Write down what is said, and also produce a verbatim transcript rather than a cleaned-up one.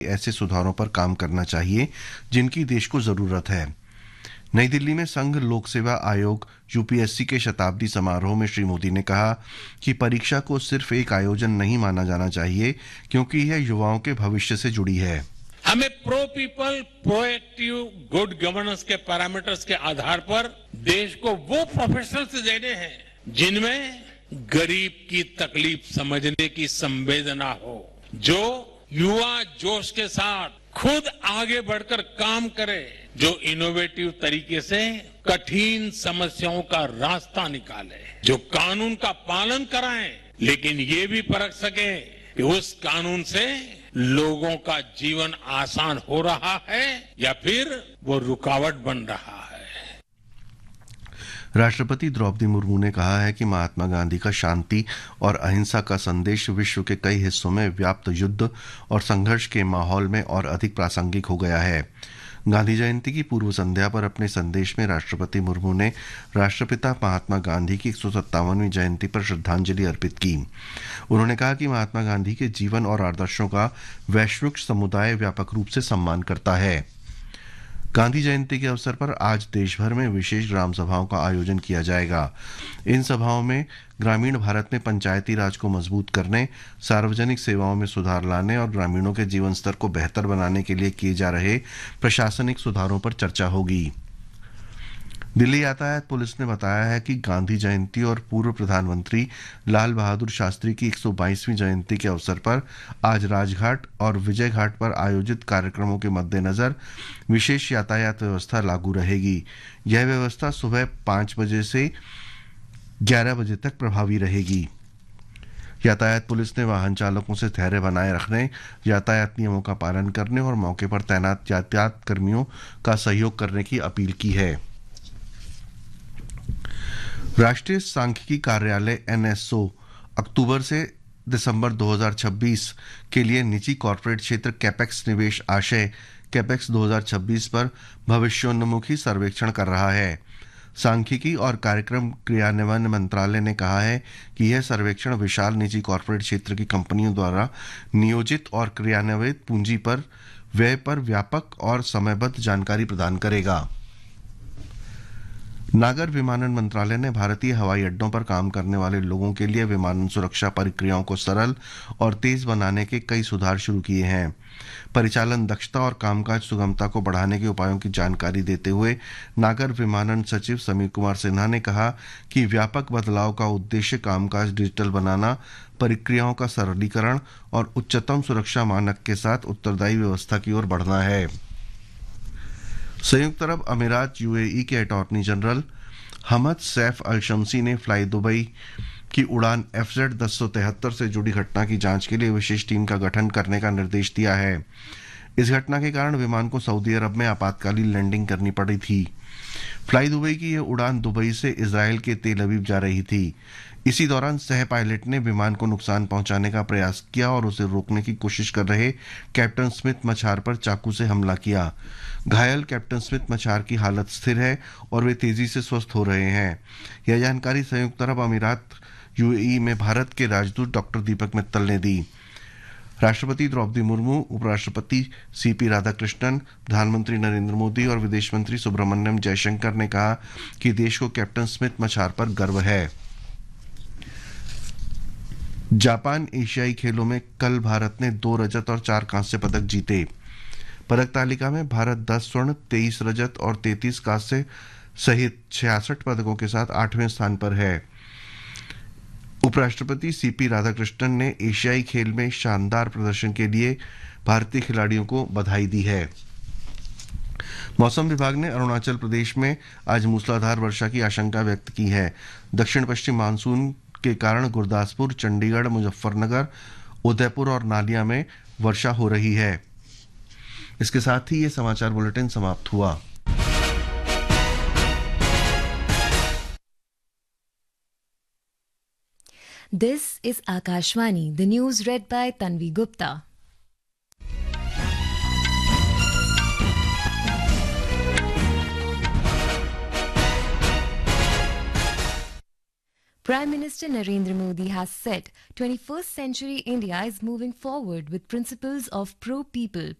ऐसे सुधारों पर काम करना चाहिए जिनकी देश को जरूरत है। नई दिल्ली में संघ लोक सेवा आयोग यूपीएससी के शताब्दी समारोह में श्री मोदी ने कहा कि परीक्षा को सिर्फ एक आयोजन नहीं माना जाना चाहिए, क्योंकि यह युवाओं के भविष्य से जुड़ी है। हमें pro people, proactive, good governance के पैरामीटर्स के आधार पर देश को वो प्रोफेशनल्स देने हैं जिनमें गरीब की तकलीफ समझने की संवेदना हो, जो युवा जोश के साथ खुद आगे बढ़कर काम करे, जो इनोवेटिव तरीके से कठिन समस्याओं का रास्ता निकाले, जो कानून का पालन कराएं, लेकिन ये भी परख सके कि उस कानून से लोगों का जीवन आसान हो रहा है या फिर वो रुकावट बन रहा है। राष्ट्रपति द्रौपदी मुर्मू ने कहा है कि महात्मा गांधी का शांति और अहिंसा का संदेश विश्व के कई हिस्सों में व्याप्त युद्ध और संघर्ष के माहौल में और अधिक प्रासंगिक हो गया है। गांधी जयंती की पूर्व संध्या पर अपने संदेश में राष्ट्रपति मुर्मू ने राष्ट्रपिता महात्मा गांधी की एक सौ सत्तावनवीं जयंती पर श्रद्धांजलि अर्पित की। उन्होंने कहा कि महात्मा गांधी के जीवन और आदर्शों का वैश्विक समुदाय व्यापक रूप से सम्मान करता है। गांधी जयंती के अवसर पर आज देश भर में विशेष ग्राम सभाओं का आयोजन किया जाएगा। इन सभाओं में ग्रामीण भारत में पंचायती राज को मजबूत करने, सार्वजनिक सेवाओं में सुधार लाने और ग्रामीणों के जीवन स्तर को बेहतर बनाने के लिए किए जा रहे प्रशासनिक सुधारों पर चर्चा होगी। दिल्ली यातायात पुलिस ने बताया है कि गांधी जयंती और पूर्व प्रधानमंत्री लाल बहादुर शास्त्री की एक सौ बाईसवीं जयंती के अवसर पर आज राजघाट और विजय घाट पर आयोजित कार्यक्रमों के मद्देनजर विशेष यातायात व्यवस्था लागू रहेगी। यह व्यवस्था सुबह पाँच बजे से ग्यारह बजे तक प्रभावी रहेगी। यातायात पुलिस ने वाहन चालकों से धैर्य बनाए रखने, यातायात नियमों का पालन करने और मौके पर तैनात यातायात कर्मियों का सहयोग करने की अपील की है। राष्ट्रीय सांख्यिकी कार्यालय एनएसओ अक्टूबर से दिसंबर दो हज़ार छब्बीस के लिए निजी कॉर्पोरेट क्षेत्र कैपेक्स निवेश आशय कैपेक्स दो हज़ार छब्बीस पर भविष्योन्मुखी सर्वेक्षण कर रहा है। सांख्यिकी और कार्यक्रम क्रियान्वयन मंत्रालय ने कहा है कि यह सर्वेक्षण विशाल निजी कॉर्पोरेट क्षेत्र की कंपनियों द्वारा नियोजित और क्रियान्वित पूंजी पर व्यय पर व्यापक और समयबद्ध जानकारी प्रदान करेगा। नागर विमानन मंत्रालय ने भारतीय हवाई अड्डों पर काम करने वाले लोगों के लिए विमानन सुरक्षा प्रक्रियाओं को सरल और तेज बनाने के कई सुधार शुरू किए हैं। परिचालन दक्षता और कामकाज सुगमता को बढ़ाने के उपायों की जानकारी देते हुए नागर विमानन सचिव समीर कुमार सिन्हा ने कहा कि व्यापक बदलाव का उद्देश्य कामकाज डिजिटल बनाना, प्रक्रियाओं का सरलीकरण और उच्चतम सुरक्षा मानक के साथ उत्तरदायी व्यवस्था की ओर बढ़ना है। संयुक्त अरब अमीरात यूएई के अटॉर्नी जनरल हमद सैफ अल शम्सी ने फ्लाई दुबई की उड़ान एफ जेड दस सौ तिहत्तर से जुड़ी घटना की जांच के लिए विशेष टीम का गठन करने का निर्देश दिया है। इस घटना के कारण विमान को सऊदी अरब में आपातकालीन लैंडिंग करनी पड़ी थी। फ्लाई दुबई की यह उड़ान दुबई से इजराइल के तेल अवीव जा रही थी। इसी दौरान सह पायलट ने विमान को नुकसान पहुंचाने का प्रयास किया और उसे रोकने की कोशिश कर रहे कैप्टन स्मिथ मछार पर चाकू से हमला किया। घायल कैप्टन स्मिथ मछार की हालत स्थिर है और वे तेजी से स्वस्थ हो रहे हैं। यह जानकारी संयुक्त अरब अमीरात यूएई में भारत के राजदूत डॉक्टर दीपक मित्तल ने दी। राष्ट्रपति द्रौपदी मुर्मू, उपराष्ट्रपति सीपी राधाकृष्णन, प्रधानमंत्री नरेंद्र मोदी और विदेश मंत्री सुब्रमण्यम जयशंकर ने कहा कि देश को कैप्टन स्मिथ मछार पर गर्व है। जापान एशियाई खेलों में कल भारत ने दो रजत और चार कांस्य पदक जीते। पदक तालिका में भारत दस स्वर्ण, तेईस रजत और तैंतीस कांस्य सहित छियासठ पदकों के साथ आठवें स्थान पर है। उपराष्ट्रपति सीपी राधाकृष्णन ने एशियाई खेल में शानदार प्रदर्शन के लिए भारतीय खिलाड़ियों को बधाई दी है। मौसम विभाग ने अरुणाचल प्रदेश में आज मूसलाधार वर्षा की आशंका व्यक्त की है। दक्षिण पश्चिम मानसून के कारण गुरदासपुर, चंडीगढ़, मुजफ्फरनगर, उदयपुर और नालिया में वर्षा हो रही है। इसके साथ ही ये समाचार बुलेटिन समाप्त हुआ। This is Akashvani, the news read by Tanvi Gupta. Prime Minister Narendra Modi has said twenty-first century India is moving forward with principles of pro-people,